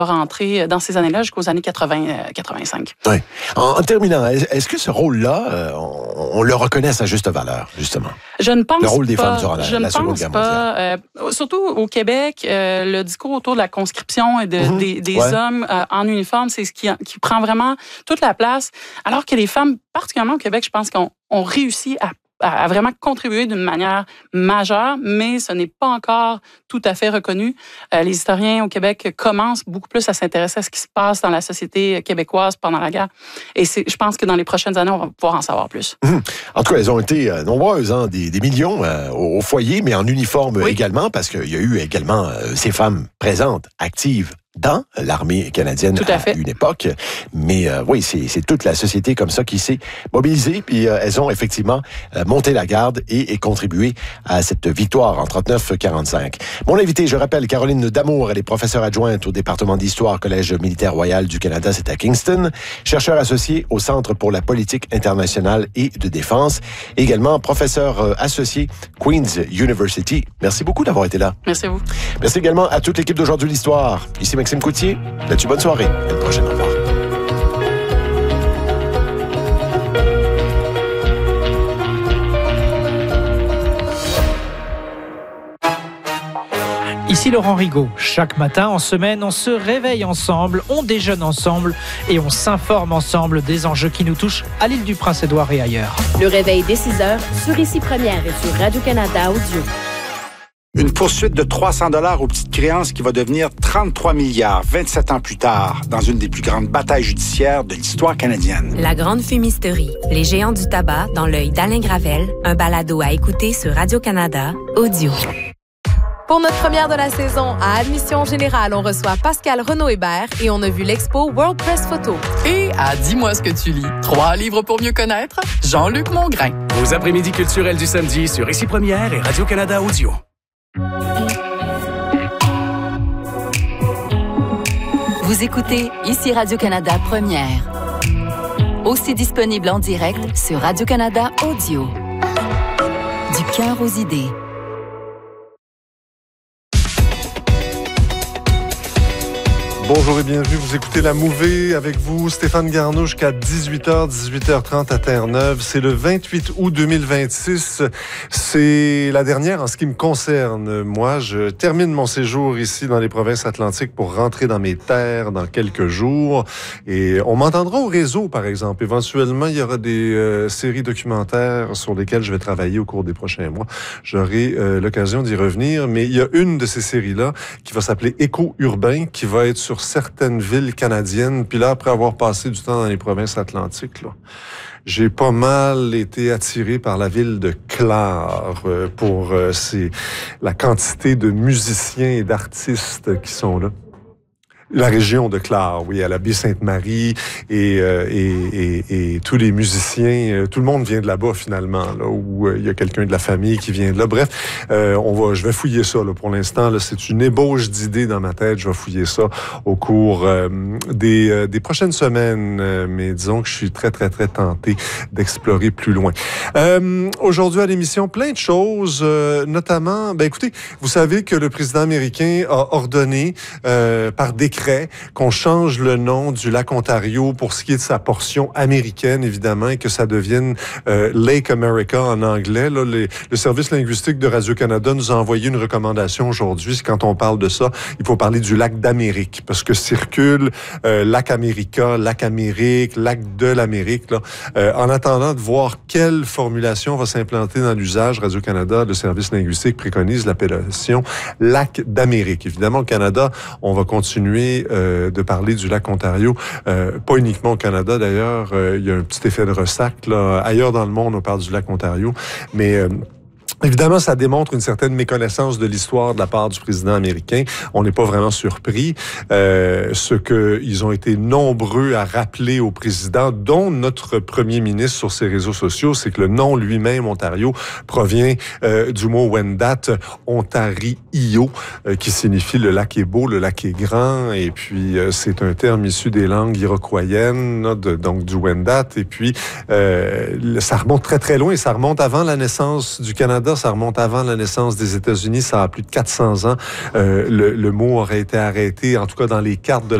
rentrer dans ces années-là jusqu'aux années 80-85. Oui. En terminant, est-ce que ce rôle-là, on le reconnaît à sa juste valeur, justement? Je ne pense pas. Le rôle des femmes durant la Seconde Guerre mondiale. Surtout au Québec, le discours autour de la conscription et des hommes en uniforme, c'est ce qui prend vraiment toute la place. Alors que les femmes, particulièrement au Québec, je pense qu'on réussit à vraiment contribuer d'une manière majeure, mais ce n'est pas encore tout à fait reconnu. Les historiens au Québec commencent beaucoup plus à s'intéresser à ce qui se passe dans la société québécoise pendant la guerre. Et je pense que dans les prochaines années, on va pouvoir en savoir plus. En tout cas, elles ont été nombreuses, des millions au foyer, mais en uniforme également, parce qu'il y a eu également ces femmes présentes, actives, dans l'armée canadienne à une époque. Mais oui, c'est toute la société comme ça qui s'est mobilisée, puis elles ont effectivement monté la garde et contribué à cette victoire en 39-45. Mon invité, je rappelle, Caroline Damour, elle est professeure adjointe au département d'histoire Collège militaire royal du Canada, c'est à Kingston, chercheur associé au Centre pour la politique internationale et de défense, également professeur associé Queen's University. Merci beaucoup d'avoir été là. Merci à vous. Merci également à toute l'équipe d'Aujourd'hui l'Histoire. Ici Maxime Coutier. Là-dessus, bonne soirée. À la prochaine. Au revoir. Ici Laurent Rigaud. Chaque matin, en semaine, on se réveille ensemble, on déjeune ensemble et on s'informe ensemble des enjeux qui nous touchent à l'île du Prince-Édouard et ailleurs. Le réveil dès 6h sur Ici Première et sur Radio-Canada Audio. Une poursuite de 300 $ aux petites créances qui va devenir 33 milliards 27 ans plus tard dans une des plus grandes batailles judiciaires de l'histoire canadienne. La grande fumisterie, les géants du tabac dans l'œil d'Alain Gravel, un balado à écouter sur Radio-Canada Audio. Pour notre première de la saison, à Admission Générale, on reçoit Pascal Renaud-Hébert et on a vu l'expo World Press Photo. Et à Dis-moi ce que tu lis, 3 livres pour mieux connaître, Jean-Luc Mongrain. Vos après-midi culturels du samedi sur Ici Première et Radio-Canada Audio. Vous écoutez Ici Radio-Canada Première. Aussi disponible en direct sur Radio-Canada Audio. Du cœur aux idées. Bonjour et bienvenue, vous écoutez La Mouvée avec vous, Stéphane Garneau, jusqu'à 18h, 18h30 à Terre-Neuve. C'est le 28 août 2026. C'est la dernière en ce qui me concerne. Moi, je termine mon séjour ici dans les provinces atlantiques pour rentrer dans mes terres dans quelques jours. Et on m'entendra au réseau, par exemple. Éventuellement, il y aura des séries documentaires sur lesquelles je vais travailler au cours des prochains mois. J'aurai l'occasion d'y revenir. Mais il y a une de ces séries-là qui va s'appeler Écho urbain, qui va être sur certaines villes canadiennes. Puis là, après avoir passé du temps dans les provinces atlantiques, là, j'ai pas mal été attiré par la ville de Clare pour la quantité de musiciens et d'artistes qui sont là. La région de Clare, oui, à la baie Sainte-Marie et tous les musiciens, tout le monde vient de là-bas finalement, là où il y a quelqu'un de la famille qui vient de là. Bref, je vais fouiller ça là pour l'instant. Là, c'est une ébauche d'idées dans ma tête. Je vais fouiller ça au cours des prochaines semaines. Mais disons que je suis très très très tenté d'explorer plus loin. Aujourd'hui à l'émission, plein de choses, notamment, écoutez, vous savez que le président américain a ordonné par décret qu'on change le nom du lac Ontario pour ce qui est de sa portion américaine, évidemment, et que ça devienne Lake America en anglais. Là, le service linguistique de Radio-Canada nous a envoyé une recommandation aujourd'hui. Quand on parle de ça, il faut parler du lac d'Amérique, parce que circule lac America, lac Amérique, lac de l'Amérique. Là. En attendant de voir quelle formulation va s'implanter dans l'usage, Radio-Canada, le service linguistique préconise l'appellation lac d'Amérique. Évidemment, au Canada, on va continuer de parler du lac Ontario. Pas uniquement au Canada, d'ailleurs. Il y a un petit effet de ressac. Là. Ailleurs dans le monde, on parle du lac Ontario. Mais... évidemment, ça démontre une certaine méconnaissance de l'histoire de la part du président américain. On n'est pas vraiment surpris. Ce qu'ils ont été nombreux à rappeler au président, dont notre premier ministre sur ses réseaux sociaux, c'est que le nom lui-même, Ontario, provient du mot Wendat, Ontario, qui signifie le lac est beau, le lac est grand. Et puis, c'est un terme issu des langues iroquoiennes, donc du Wendat. Et puis, ça remonte très, très loin. Ça remonte avant la naissance du Canada. Canada, ça remonte avant la naissance des États-Unis, ça a plus de 400 ans. Le mot aurait été arrêté, en tout cas dans les cartes de